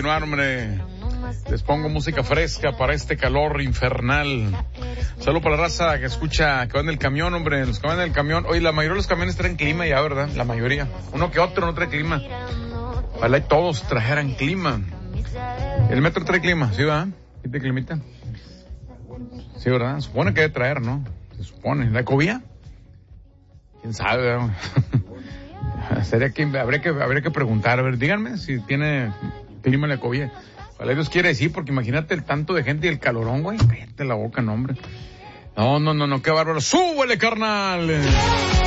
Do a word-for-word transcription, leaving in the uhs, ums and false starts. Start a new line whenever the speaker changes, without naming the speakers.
continuar, hombre. Les pongo música fresca para este calor infernal. Saludos para la raza que escucha, que va en el camión, hombre. Los que van en el camión. Oye, la mayoría de los camiones traen clima ya, ¿verdad? La mayoría. Uno que otro no trae clima. Ojalá y todos trajeran clima. El metro trae clima, ¿sí, verdad? ¿Sí te climita? Sí, ¿verdad? Supone que debe traer, ¿no? Se supone. ¿La Ecovía? ¿Quién sabe, verdad? Sería que, habría que, habría que preguntar. A ver, díganme si tiene clima la Ecovía. Ojalá Dios quiere decir, porque imagínate el tanto de gente y el calorón, güey. Cállate la boca, no, hombre. No, no, no, no, qué bárbaro. ¡Súbele, carnal!